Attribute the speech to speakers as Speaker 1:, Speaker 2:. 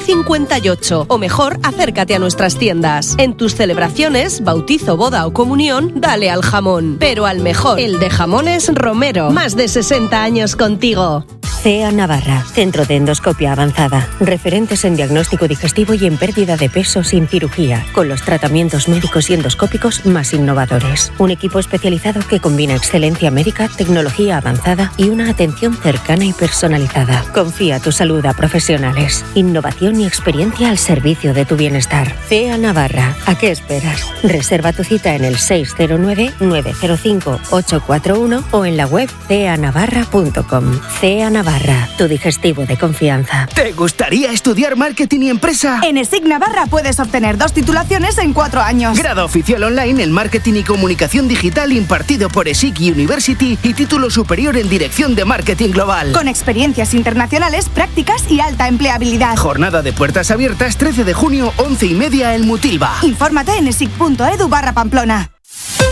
Speaker 1: 58. O mejor, acércate a nuestras tiendas. En tus celebraciones, bautizo, boda o comunión, dale al jamón. Pero al mejor, el de Jamones Romero. Más de 60 años contigo.
Speaker 2: CEA Navarra, Centro de Endoscopia Avanzada. Referentes en diagnóstico digestivo y en pérdida de peso sin cirugía, con los tratamientos médicos y endoscópicos más innovadores. Un equipo especializado que combina excelencia médica, tecnología avanzada y una atención cercana y personalizada. Confía tu salud a profesionales. Innovación y experiencia al servicio de tu bienestar. CEA Navarra. ¿A qué esperas? Reserva tu cita en el 609-905-841 o en la web ceanavarra.com. CEA Navarra, tu digestivo de confianza.
Speaker 3: ¿Te gustaría estudiar marketing y empresa?
Speaker 4: En ESIC Navarra puedes obtener 2 titulaciones en 4 años.
Speaker 3: Grado oficial online en marketing y comunicación digital impartido por ESIC University y título superior en dirección de marketing global.
Speaker 4: Con experiencias internacionales, prácticas y alta empleabilidad.
Speaker 3: Jornada de puertas abiertas 13 de junio, 11:30 en Mutilva.
Speaker 4: Infórmate en esic.edu/Pamplona.